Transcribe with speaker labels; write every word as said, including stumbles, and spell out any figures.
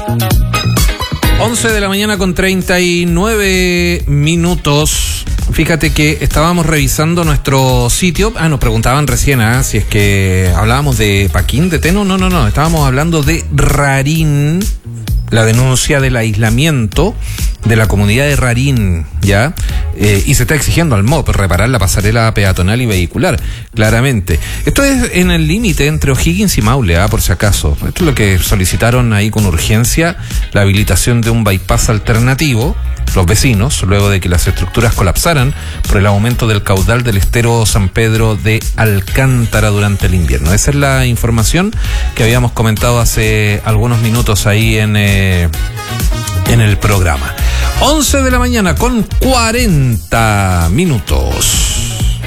Speaker 1: once de la mañana con treinta y nueve minutos. Fíjate que estábamos revisando nuestro sitio. Ah, nos preguntaban recién, ¿eh? Si es que hablábamos de Paquín, de Teno. No, no, no. Estábamos hablando de Rarín. La denuncia del aislamiento de la comunidad de Rarín, ¿ya? Eh, y se está exigiendo al M O P reparar la pasarela peatonal y vehicular, claramente. Esto es en el límite entre O'Higgins y Maule, ¿ah? Por si acaso. Esto es lo que solicitaron ahí con urgencia, la habilitación de un bypass alternativo, los vecinos, luego de que las estructuras colapsaran por el aumento del caudal del estero San Pedro de Alcántara durante el invierno. Esa es la información que habíamos comentado hace algunos minutos ahí en, eh, en el programa. once de la mañana con cuarenta minutos.